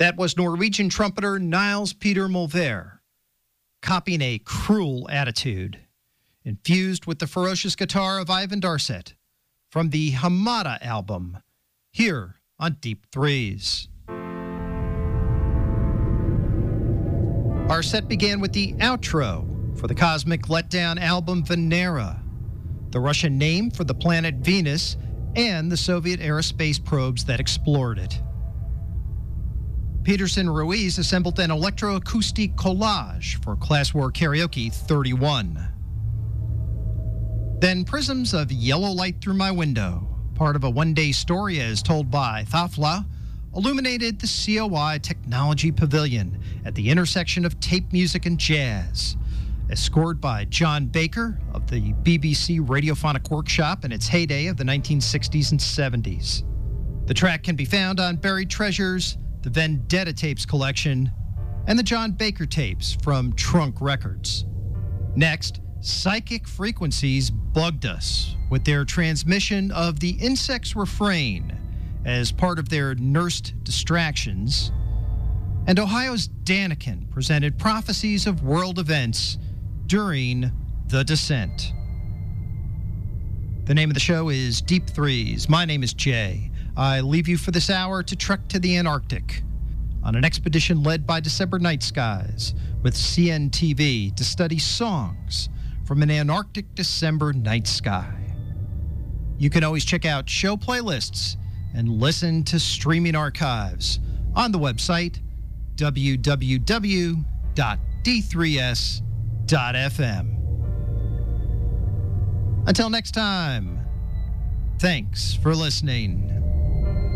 That was Norwegian trumpeter Niels Peter Molvær, copying a cruel attitude, infused with the ferocious guitar of Ivan Darset, from the Hamada album, here on Deep Threes. Our set began with the outro for the Cosmic Letdown album Venera, the Russian name for the planet Venus and the Soviet-era space probes that explored it. Peterson Ruiz assembled an electroacoustic collage for Class War Karaoke 31. Then Prisms of Yellow Light Through My Window, part of a one-day story as told by Thafla, illuminated the COI Technology Pavilion at the intersection of tape music and jazz, as scored by John Baker of the BBC Radiophonic Workshop in its heyday of the 1960s and 70s. The track can be found on Buried Treasures, the Vendetta Tapes collection, and the John Baker tapes from Trunk Records. Next, Psychic Frequencies bugged us with their transmission of the Insects Refrain as part of their Nursed Distractions, and Ohio's Daniken presented prophecies of world events during The Descent. The name of the show is Deep Threes. My name is Jay. I leave you for this hour to trek to the Antarctic on an expedition led by December Night Skies with CNTV to study songs from an Antarctic December night sky. You can always check out show playlists and listen to streaming archives on the website www.d3s.fm. Until next time, thanks for listening.